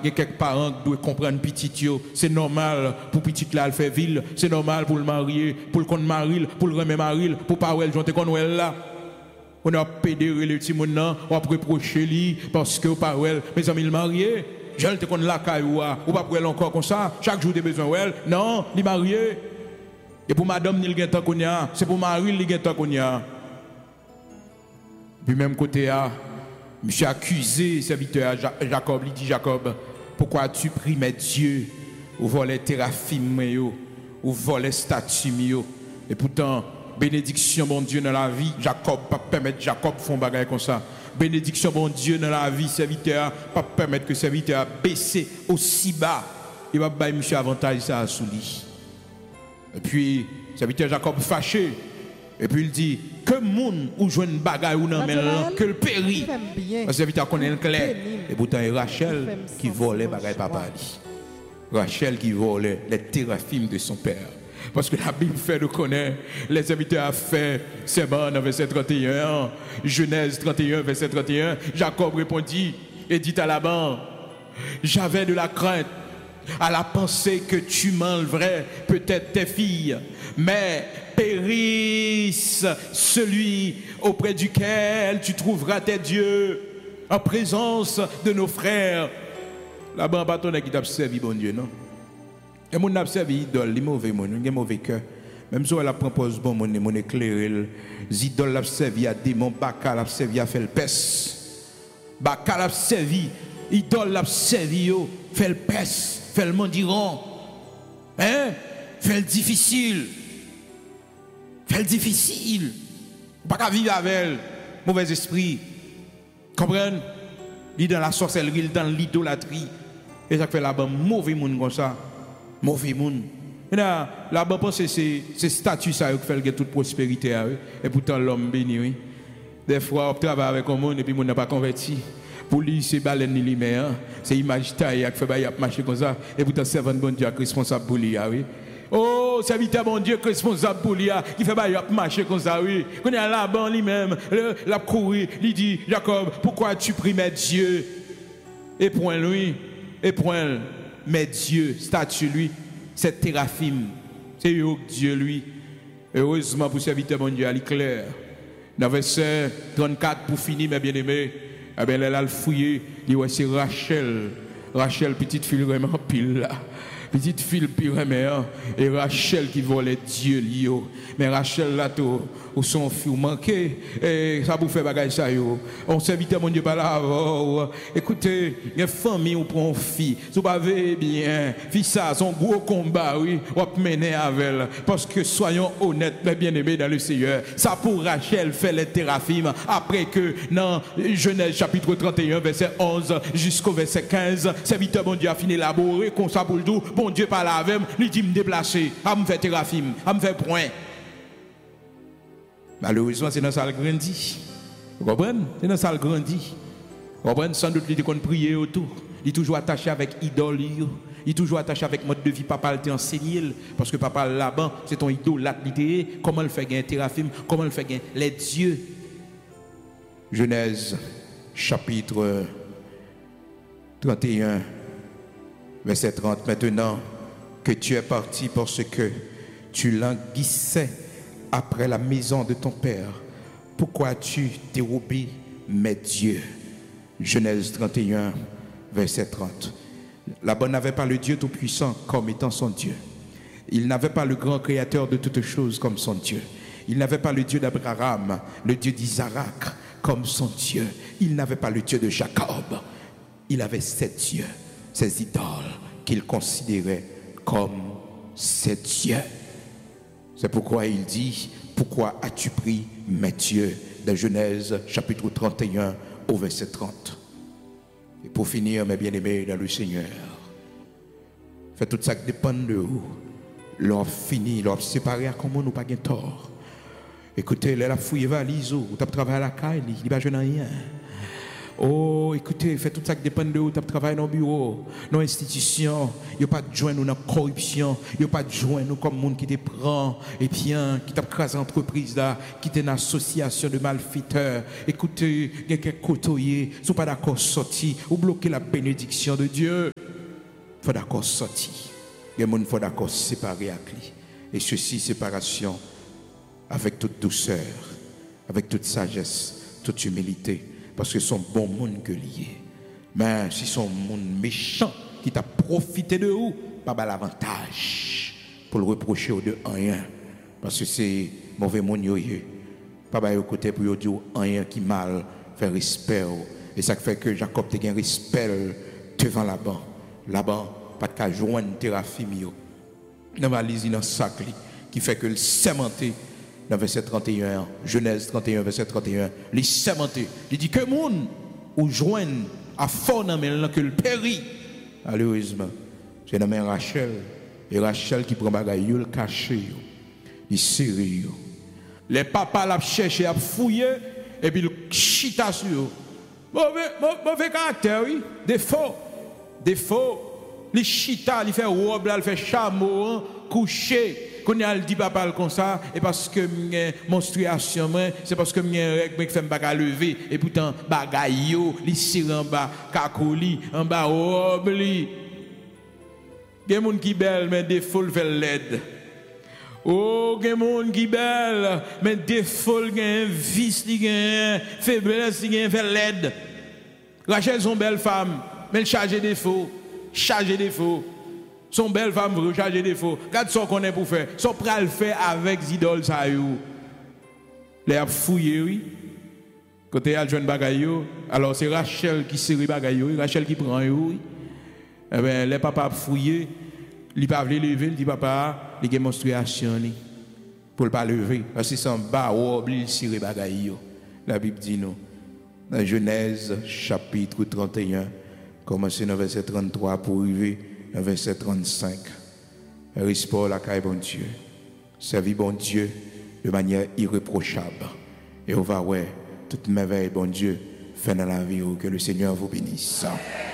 il y a quelques parents qui doivent comprendre petit yo, c'est normal pour petit là le faire ville, c'est normal pour le marier, pour le compte maril, pour le remettre maril, pour pas ouais jonte qu'on ouais là. On a pédéré le petit monde là, on a reproché lui parce que pas ouais mes amis le marié, je te connais la cailloua, ou pas pour elle encore comme ça, chaque jour des besoins ouais, non, il marié. Et pour madame il gagne tant qu'on y a, c'est pour Marie il gagne tant qu'on y a. Puis même côté a monsieur accusé serviteur Jacob, il dit Jacob, pourquoi tu pries mes dieux ou voler téraphim ou voler statue et pourtant bénédiction bon Dieu dans la vie, Jacob pas permettre Jacob font bagaille comme ça. Bénédiction bon Dieu dans la vie serviteur pas permettre que serviteur baisser aussi bas. Il va bailler monsieur avantage ça sous lui. Et puis serviteur Jacob fâché. Et puis il dit que moun ou joine bagaille ou non mais que le péri. Parce que vite connaît le clair. Et pourtant c'est Rachel qui volait bagaille papa dit. Rachel qui volait les téraphim de son père. Parce que la Bible fait de connaître les serviteurs a fait c'est bon dans verset 31, Genèse 31 verset 31, Jacob répondit et dit à Laban, j'avais de la crainte à la pensée que tu m'enlèverais peut-être tes filles, mais périsse celui auprès duquel tu trouveras tes dieux en présence de nos frères. Là-bas, bâton qui t'a servi, bon Dieu, non? Et mon a servi idole, les mauvais mon, les mauvais cœur. Même si elle a proposé bon mon éclairé, les idoles l'a servi à démon, Bacal l'a servi à faire le pes. Bacal l'a servi, idole l'a servi faire le pes, faire le mendiant. Hein? Faire le difficile. Faire le difficile. Pas qu'à vivre avec elle. Mauvais esprit. Comprenez? Il est dans la sorcellerie, il est dans l'idolâtrie. Et ça fait là-bas mauvais monde comme ça. Mauvais monde. Et là, là-bas, c'est statut ça qui fait toute prospérité. Et pourtant, l'homme béni, oui. Des fois, on travaille avec un monde et puis on n'a pas converti. Pour lui, c'est baleine ni mer. C'est image taille qui fait marcher comme ça. Et pourtant, c'est bon Dieu qui est responsable pour lui. Oui. Oh, serviteur bon Dieu qui est responsable pour lui. Qui fait marcher comme ça. Oui. Quand il y a là-bas lui-même, la couru, il dit Jacob, pourquoi tu pries mes dieux? Et point lui, et point mes dieux, statue lui, c'est téraphim. C'est Dieu lui. Heureusement pour serviteur bon Dieu, il est clair. Dans verset 34 pour finir, mes bien-aimés, eh bien, elle a le fouillé, il dit c'est Rachel. Rachel, petite fille vraiment pile là. Petite fille pile vraiment. Et Rachel qui volait Dieu lio. Mais Rachel là tout, ou son fils manqué. Et ça vous fait bagaille ça yo. On s'invite mon Dieu par là. Écoutez, il y a une famille où prend fille. Si vous avez bien, fille ça, son gros combat, oui, on va mener avec elle. Parce que soyons honnêtes, mes bien-aimés dans le Seigneur. Ça pour Rachel fait les téraphim. Après que dans Genèse chapitre 31, verset 11 jusqu'au verset 15, serviteur bon Dieu a fini élaborer comme ça pour le dos. Bon Dieu parle avec moi, lui dit me déplacer, à me faire téraphim, à me faire point. Malheureusement, c'est dans ça qu'il grandit. Vous comprenez? C'est dans ça qu'il grandit. Vous comprenez? Sans doute, il dit prier autour. Il est toujours attaché avec idole. Il est toujours attaché avec mode de vie. Papa t'a enseigné. Parce que papa là-bas, c'est ton idole. Comment il fait gagner téraphim? Comment il fait gagner les dieux? Genèse, chapitre 31. Verset 30, maintenant que tu es parti parce que tu languissais après la maison de ton père, pourquoi as-tu dérobé mes dieux? Genèse 31, verset 30. Là-bas n'avait pas le Dieu Tout-Puissant comme étant son Dieu. Il n'avait pas le grand créateur de toutes choses comme son Dieu. Il n'avait pas le Dieu d'Abraham, le Dieu d'Isaac comme son Dieu. Il n'avait pas le Dieu de Jacob. Il avait sept dieux. Ces idoles qu'il considérait comme ses dieux. C'est pourquoi il dit, pourquoi as-tu pris mes dieux? De Genèse chapitre 31 au verset 30. Et pour finir, mes bien-aimés dans le Seigneur, fait tout ça qui dépend de vous. L'on finit, l'on séparé à comment nous pas de tort. Écoutez, elle a fouillé valise, ou tu as travaillé à la caille, il n'y a pas rien. Oh, écoutez, faites tout ça qui dépend de vous, tu travailles dans le bureau, dans l'institution, il n'y a pas de joindre nous dans la corruption, il n'y a pas de joindre nous comme monde qui te prend, et bien, qui t'a crasé l'entreprise là, qui est une association de malfaiteurs. Écoutez, il y a quelques côtoyés, ils ne sont pas d'accord sortis, ou bloquer la bénédiction de Dieu. Il faut d'accord sortir. Il y a des gens qui sont d'accord séparer avec lui. Et ceci, séparation, avec toute douceur, avec toute sagesse, toute humilité. Parce que son bon monde que lié. Mais si son monde méchant qui t'a profité de vous, pas l'avantage pour le reprocher de rien. Parce que c'est mauvais monde yoye. Pas au côté pour dire rien qui mal, faire respect. Et ça fait que Jacob te gain respect devant Laban. Laban, pas de cas joindre Téraphim. Dans la valise, dans le sac qui fait que le sémenté. Dans verset 31, Genèse 31, verset 31, les sémenté. Il dit que monde ou joigne à fort dans que le périt. Malheureusement, c'est dans Rachel. Et Rachel qui prend bagaille, le caché, il serré. Les papas l'ont cherché, à fouiller, et puis le chita sur eux. Mauvais caractère, oui. Défaut. Les chita, il fait robe, il fait chameau, coucher. Quand il dit papa comme ça, et parce que menstruation, c'est parce que je fais pas lever, et pourtant, bagaille, li sire en bas, kakoli, en bas, robe, li. Il y a des gens qui belle, mais des foules fait l'aide. Oh, il y a des gens qui belle, mais des foules, il y a un vice, il y a une faiblesse, il y a un fait l'aide. Rachel, son belle femme, mais elle charge des faux. Son belle femme veut charger des faux. Regarde ce qu'on est pour faire. Ce qu'on peut le faire avec Zidol Sayou. Les a fouillé, oui. Quand il y a le jeune bagaillot, alors c'est Rachel qui serre bagaillot, Rachel qui prend, oui. Eh bien, les papas fouillé, il pas lever, il dit papa, il y a une menstruation pour ne pas lever. Parce que c'est en bas, il serre bagaillot. La Bible dit nous. Dans Genèse, chapitre 31, commencez dans verset 33 pour arriver. Verset 35. Respect la caille bon Dieu. Servis bon Dieu de manière irréprochable. Et on va voir toute merveille bon Dieu fait dans la vie. Que le Seigneur vous bénisse.